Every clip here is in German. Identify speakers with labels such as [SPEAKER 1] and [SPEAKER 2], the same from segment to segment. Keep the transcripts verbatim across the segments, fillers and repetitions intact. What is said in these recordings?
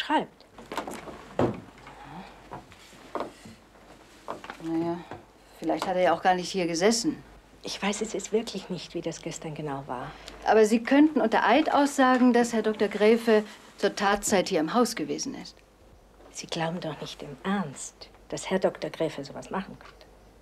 [SPEAKER 1] schreibt.
[SPEAKER 2] Naja, vielleicht hat er ja auch gar nicht hier gesessen.
[SPEAKER 1] Ich weiß es jetzt wirklich nicht, wie das gestern genau war.
[SPEAKER 2] Aber Sie könnten unter Eid aussagen, dass Herr Doktor Gräfe zur Tatzeit hier im Haus gewesen ist.
[SPEAKER 1] Sie glauben doch nicht im Ernst, dass Herr Doktor Gräfe sowas machen könnte.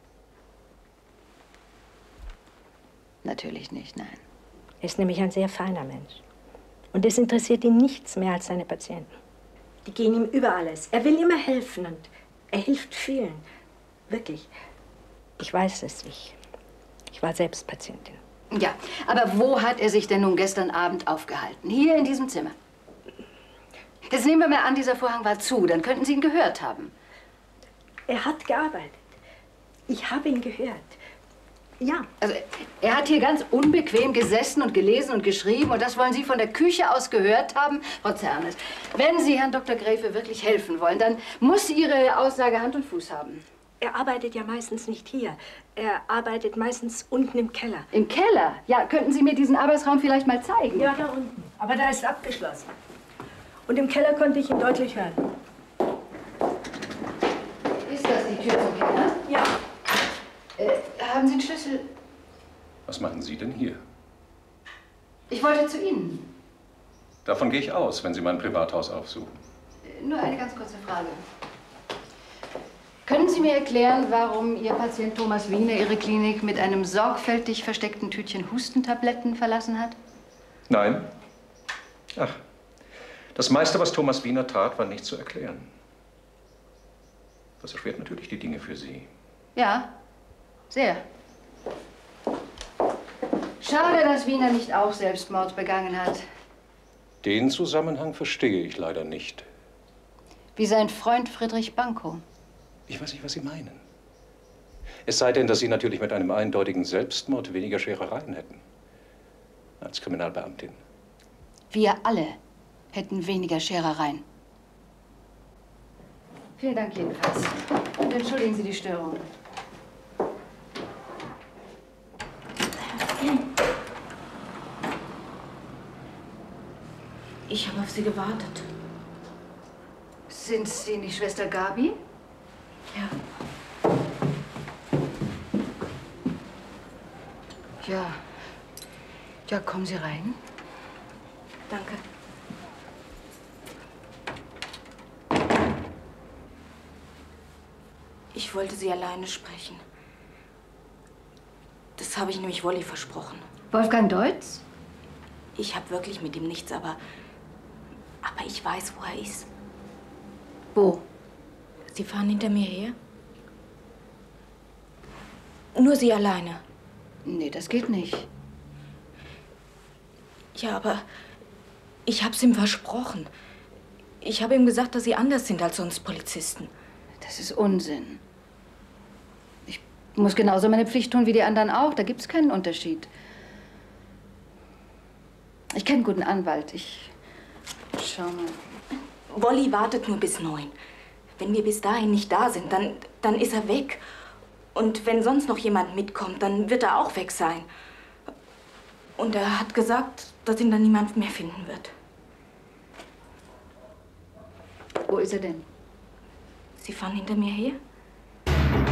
[SPEAKER 2] Natürlich nicht, nein.
[SPEAKER 1] Er ist nämlich ein sehr feiner Mensch. Und es interessiert ihn nichts mehr als seine Patienten. Die gehen ihm über alles. Er will immer helfen und er hilft vielen. Wirklich. Ich weiß es, ich, ich war selbst Patientin.
[SPEAKER 2] Ja, aber wo hat er sich denn nun gestern Abend aufgehalten? Hier in diesem Zimmer. Jetzt nehmen wir mal an, dieser Vorhang war zu, dann könnten Sie ihn gehört haben.
[SPEAKER 1] Er hat gearbeitet. Ich habe ihn gehört. Ja.
[SPEAKER 2] Also, er hat hier ganz unbequem gesessen und gelesen und geschrieben und das wollen Sie von der Küche aus gehört haben? Frau Zernes, wenn Sie Herrn Doktor Gräfe wirklich helfen wollen, dann muss Ihre Aussage Hand und Fuß haben.
[SPEAKER 1] Er arbeitet ja meistens nicht hier. Er arbeitet meistens unten im Keller.
[SPEAKER 2] Im Keller? Ja, könnten Sie mir diesen Arbeitsraum vielleicht mal zeigen?
[SPEAKER 1] Ja, da unten. Aber da ist abgeschlossen. Und im Keller konnte ich ihn deutlich hören.
[SPEAKER 2] Ist das die Tür zum Keller?
[SPEAKER 1] Ja.
[SPEAKER 2] Äh, haben Sie einen Schlüssel?
[SPEAKER 3] Was machen Sie denn hier?
[SPEAKER 2] Ich wollte zu Ihnen.
[SPEAKER 3] Davon gehe ich aus, wenn Sie mein Privathaus aufsuchen.
[SPEAKER 2] Äh, nur eine ganz kurze Frage. Können Sie mir erklären, warum Ihr Patient Thomas Wiener Ihre Klinik mit einem sorgfältig versteckten Tütchen Hustentabletten verlassen hat?
[SPEAKER 3] Nein. Ach, das meiste, was Thomas Wiener tat, war nicht zu erklären. Das erschwert natürlich die Dinge für Sie.
[SPEAKER 2] Ja, sehr. Schade, dass Wiener nicht auch Selbstmord begangen hat.
[SPEAKER 3] Den Zusammenhang verstehe ich leider nicht.
[SPEAKER 2] Wie sein Freund Friedrich Bankow.
[SPEAKER 3] Ich weiß nicht, was Sie meinen. Es sei denn, dass Sie natürlich mit einem eindeutigen Selbstmord weniger Scherereien hätten. Als Kriminalbeamtin.
[SPEAKER 2] Wir alle hätten weniger Scherereien. Vielen Dank jedenfalls. Und entschuldigen Sie die Störung.
[SPEAKER 4] Ich habe auf Sie gewartet.
[SPEAKER 2] Sind Sie nicht Schwester Gabi?
[SPEAKER 4] Ja.
[SPEAKER 2] Ja. Ja, kommen Sie rein.
[SPEAKER 4] Danke. Ich wollte Sie alleine sprechen. Das habe ich nämlich Wolli versprochen.
[SPEAKER 2] Wolfgang Deutz?
[SPEAKER 4] Ich habe wirklich mit ihm nichts, aber... Aber ich weiß, wo er ist.
[SPEAKER 2] Wo?
[SPEAKER 4] Sie fahren hinter mir her? Nur Sie alleine?
[SPEAKER 2] Nee, das geht nicht.
[SPEAKER 4] Ja, aber ich hab's ihm versprochen. Ich habe ihm gesagt, dass Sie anders sind als sonst Polizisten.
[SPEAKER 2] Das ist Unsinn. Ich muss genauso meine Pflicht tun wie die anderen auch. Da gibt's keinen Unterschied. Ich kenne einen guten Anwalt. Ich schau mal.
[SPEAKER 4] Wolli wartet nur bis neun. Wenn wir bis dahin nicht da sind, dann, dann ist er weg. Und wenn sonst noch jemand mitkommt, dann wird er auch weg sein. Und er hat gesagt, dass ihn dann niemand mehr finden wird.
[SPEAKER 2] Wo ist er denn?
[SPEAKER 4] Sie fahren hinter mir her?